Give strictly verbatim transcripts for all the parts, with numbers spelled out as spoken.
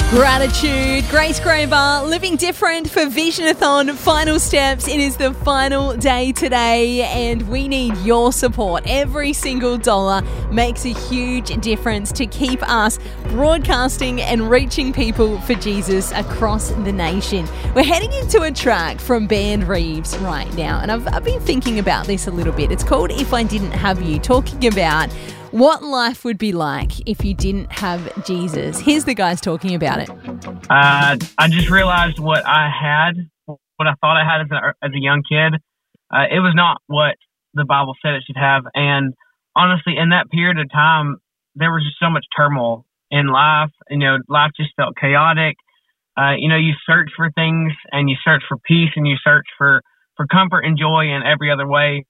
Gratitude, Grace Graver, Living Different for Visionathon final steps. It is the final day today and we need your support. Every single dollar makes a huge difference to keep us broadcasting and reaching people for Jesus across the nation. We're heading into a track from Band Reeves right now, and I've, I've been thinking about this a little bit. It's called If I Didn't Have You, talking about what life would be like if you didn't have Jesus. Here's the guys talking about it. Uh, I just realized what I had, what I thought I had as a, as a young kid. Uh, it was not what the Bible said it should have. And honestly, in that period of time, there was just so much turmoil in life. You know, life just felt chaotic. Uh, you know, you search for things and you search for peace and you search for, for comfort and joy in every other way.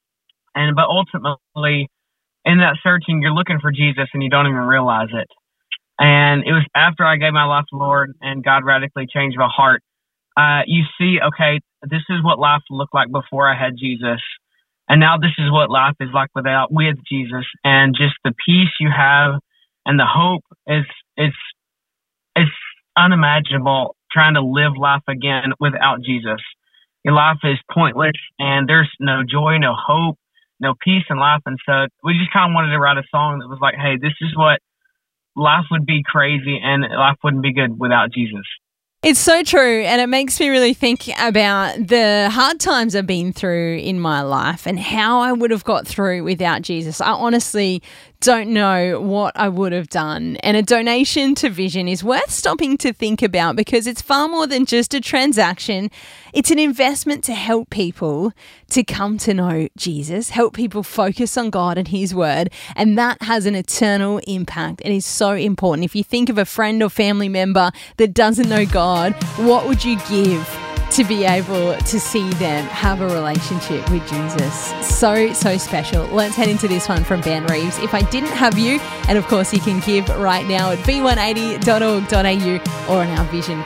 And, but ultimately, in that searching, you're looking for Jesus and you don't even realize it. And it was after I gave my life to the Lord and God radically changed my heart. Uh, you see, okay, this is what life looked like before I had Jesus. And now this is what life is like without, with Jesus. And just the peace you have and the hope is, it's, it's unimaginable trying to live life again without Jesus. Your life is pointless and there's no joy, no hope, no peace in life. And so we just kind of wanted to write a song that was like, hey, this is what life would be crazy and life wouldn't be good without Jesus. It's so true, and it makes me really think about the hard times I've been through in my life and how I would have got through without Jesus. I honestly don't know what I would have done. And a donation to Vision is worth stopping to think about because it's far more than just a transaction. It's an investment to help people to come to know Jesus, help people focus on God and His Word, and that has an eternal impact and is so important. If you think of a friend or family member that doesn't know God, what would you give to be able to see them have a relationship with Jesus? So, so special. Let's head into this one from Band Reeves, If I Didn't Have You. And of course, you can give right now at v one eighty dot org dot a u or on our Vision